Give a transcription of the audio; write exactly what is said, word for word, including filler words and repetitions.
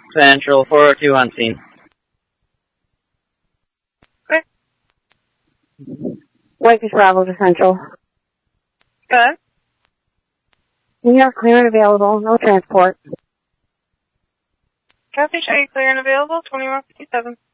Central four oh two on scene. Okay. Whitefish Bravo to Central. Good. New York clear and available, no transport. Catfish eight clear and available, twenty-one fifty-seven.